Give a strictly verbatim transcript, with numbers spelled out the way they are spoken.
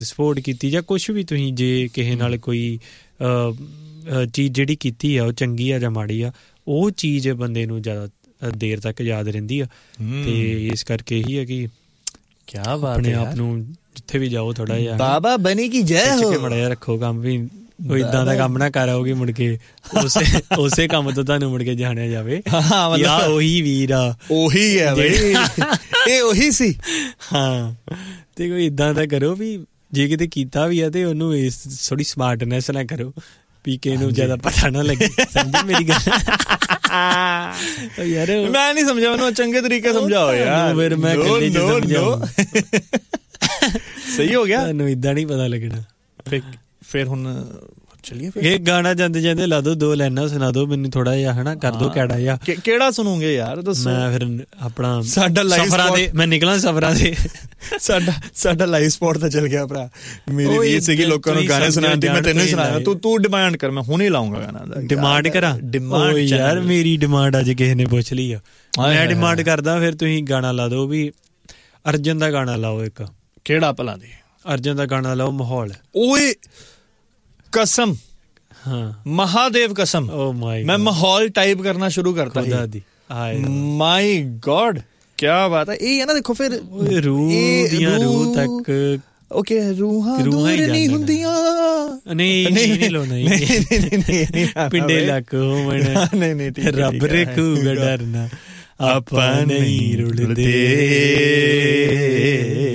Support ਕੀਤੀ ਜਾਂ ਕੁਛ ਵੀ ਤੁਸੀਂ ਜੇ ਕਿਸੇ ਨਾਲ ਕੋਈ ਚੀਜ਼ ਜਿਹੜੀ ਕੀਤੀ ਆ ਉਹ ਚੰਗੀ ਆ ਜਾਂ ਮਾੜੀ ਆ, ਉਹ ਚੀਜ਼ ਬੰਦੇ ਨੂੰ ਜ਼ਿਆਦਾ ਦੇਰ ਤੱਕ ਯਾਦ ਰਹਿੰਦੀ ਆ। ਤੇ ਇਸ ਕਰਕੇ ਇਹੀ ਹੈ ਕਿ ਕਿਆ ਬਾਤ ਆਪਣੇ ਆਪ ਨੂੰ ਜਿੱਥੇ ਵੀ ਜਾਓ ਥੋੜਾ ਜਿਹਾ ਬਾਬਾ ਬਣੀ ਕੀ ਜੈ ਹੋ ਮਾੜਾ ਜਿਹਾ ਰੱਖੋ ਕੰਮ ਵੀ ਉਹ ਏਦਾਂ ਦਾ ਕੰਮ ਨਾ ਕਰਾਓਗੇ ਮੁੜ ਕੇ ਉਸੇ ਉਸੇ ਕੰਮ ਤੋਂ ਤੁਹਾਨੂੰ ਮੁੜ ਕੇ ਜਾਣਿਆ ਜਾਵੇ ਆ ਉਹੀ ਵੀਰ ਆ, ਉਹੀ ਹੈ ਬਈ ਇਹ ਉਹੀ ਸੀ। ਹਾਂ ਤੇ ਕੋਈ ਏਦਾਂ ਦਾ ਕਰੋ ਵੀ ਜੇ ਕਿਤੇ ਕੀਤਾ ਵੀ ਆ ਤੇ ਉਹਨੂੰ ਇਸ ਥੋੜੀ ਸਮਾਰਟਨੈਸ ਨਾ ਕਰੋ ਵੀ ਕਿਸੇ ਨੂੰ ਜ਼ਿਆਦਾ ਪਤਾ ਨਾ ਲੱਗੇ। ਸਮਝੇ ਮੇਰੀ ਗੱਲ? ਯਾਰ ਮੈਂ ਨਹੀਂ ਸਮਝਿਆ ਉਹਨੂੰ ਚੰਗੇ ਤਰੀਕੇ ਸਮਝਾਓ ਯਾਰ। ਫਿਰ ਮੈਂ ਇਕੱਲੇ ਚ ਸਮਝਾਉਂ ਸਹੀ ਹੋ ਗਿਆ, ਤੁਹਾਨੂੰ ਏਦਾਂ ਨਹੀਂ ਪਤਾ ਲੱਗਣਾ। ਫਿਰ ਹੁਣ ਚਲੀਏ ਇਹ ਗਾਣਾ ਜਾਂਦੇ ਜਾਂਦੇ ਲਾ ਦੋ, ਦੋ ਲਾਈਨਾਂ ਸੁਣਾ ਦੋ ਮੈਨੂੰ ਥੋੜਾ ਜਿਹਾ ਹਨਾ, ਕਰ ਦੋ ਕੈੜਾ ਜਿਹਾ। ਕਿਹੜਾ ਸੁਣੋਗੇ ਯਾਰ ਦੱਸੋ? ਮੈਂ ਫਿਰ ਆਪਣਾ ਸਾਡਾ ਸਫਰਾਂ ਦੇ ਮੈਂ ਨਿਕਲਾਂ ਸਫਰਾਂ ਦੇ ਸਾਡਾ ਸਾਡਾ ਲਾਈਵ ਸਪੋਰਟ ਤਾਂ ਚੱਲ ਗਿਆ ਭਰਾ। ਮੇਰੀ ਰੀਤ ਸੀਗੀ ਲੋਕਾਂ ਨੂੰ ਗਾਣੇ ਸੁਣਾਉਣ ਦੀ, ਮੈਂ ਤੈਨੂੰ ਹੀ ਸੁਣਾਇਆ। ਤੂੰ ਤੂੰ ਡਿਮਾਂਡ ਕਰ, ਮੈਂ ਹੁਣੇ ਲਾਉਂਗਾ ਗਾਣਾ ਦਾ। ਡਿਮਾਂਡ ਕਰਾਂ? ਡਿਮਾਂਡ ਯਾਰ ਮੇਰੀ ਡਿਮਾਂਡ ਅੱਜ ਕਿਸੇ ਨੇ ਪੁੱਛ ਲਈ ਆ, ਮੈਂ ਡਿਮਾਂਡ ਕਰਦਾ। ਫਿਰ ਤੁਸੀਂ ਗਾਣਾ ਲਾ ਦੋ ਵੀ ਅਰਜਨ ਦਾ ਗਾਣਾ ਲਾਓ ਇੱਕ। ਕਿਹੜਾ ਭਲਾ ਦੇ? ਅਰਜਨ ਦਾ ਗਾਣਾ ਲਾਓ ਮਾਹੌਲ। ਓਏ ਕਸਮ, ਹਾਂ ਮਹਾਦੇਵ ਕਸਮ, ਓ ਮਾਈ ਮੈਂ ਮਾਹੌਲ ਟਾਈਪ ਕਰਨਾ ਸ਼ੁਰੂ ਕਰਤਾ ਸੀ। ਮਾਈ ਗॉड ਕਿਆ ਬਾਤ ਹੈ। ਇਹ ਹੈ ਨਾ ਦੇਖੋ ਫਿਰ ਰੂਹ ਦੀਆਂ ਰੂਹ ਤੱਕ ਓਕੇ ਰੂਹਾਂ ਦੂਰ ਨਹੀਂ ਹੁੰਦੀਆਂ। ਨਹੀਂ ਨਹੀਂ ਲੋ ਨਹੀਂ ਪਿੰਡੇ ਲੱਕ ਹੋਵਣ ਨਹੀਂ ਨਹੀਂ ਰੱਬ ਰੱਖੂਗਾ ਡਰਨਾ ਆਪਾਂ ਨਹੀਂ ਰੁਲਦੇ।